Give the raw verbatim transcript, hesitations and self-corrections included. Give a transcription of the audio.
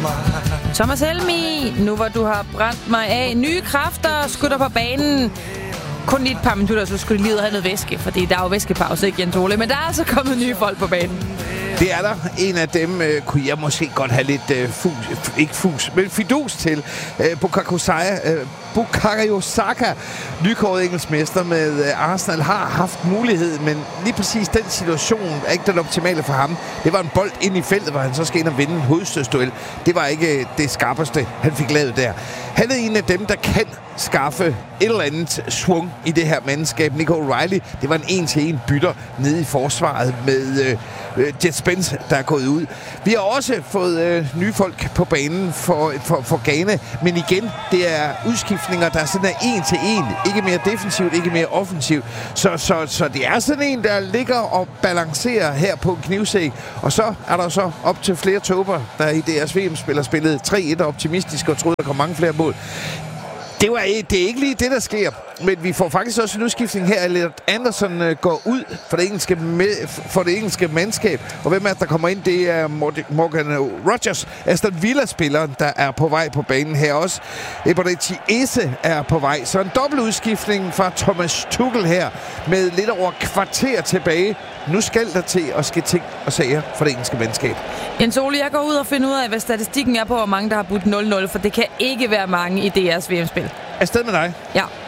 Thomas Helmi, nu hvor du har brændt mig af nye kræfter, skutter på banen. Kun lige et par minutter, så skulle de lige have noget væske, fordi der er jo væskepause, ikke Jens Ole? Men der er altså kommet nye folk på banen. Det er der. En af dem øh, kunne jeg måske godt have lidt øh, fus, ikke fus, men fidus til. Øh, Bukayo Saka, øh, Bukayo Saka, nykåret engelskmester med øh, Arsenal, har haft mulighed, men lige præcis den situation er ikke den optimale for ham. Det var en bold ind i feltet, hvor han så skal ind og vinde en hovedstødsduel. Det var ikke øh, det skarpeste, han fik lavet der. Han er en af dem, der kan skaffe et eller andet svung i det her mandskab. Nico O'Reilly, det var en en-til-en bytter nede i forsvaret med øh, Jet Spence, der er gået ud. Vi har også fået øh, nye folk på banen for, for, for Ghana, men igen, det er udskiftninger, der er sådan en en-til-en. Ikke mere defensivt, ikke mere offensivt. Så, så, så det er sådan en, der ligger og balancerer her på en knivsæg. Og så er der så op til flere tober, der i deres V M-spiller spillede tre et optimistisk og troede, der kom mange flere mål. Det, var, det er ikke lige det, der sker. Men vi får faktisk også en udskiftning her. Elliot Anderson øh, går ud for det, engelske med, for det engelske mandskab. Og hvem er der kommer ind? Det er Morgan Rogers, Aston Villa-spilleren, der er på vej på banen her også. Eberechi Eze er på vej. Så en dobbelt udskiftning fra Thomas Tuchel her med lidt over kvarter tilbage. Nu skal der til at ske ting og sager for det engelske mandskab. Jens Ole, jeg går ud og finder ud af, hvad statistikken er på, hvor mange der har budt nul nul, for det kan ikke være mange i D R's V M-spil. Afsted med dig. Ja.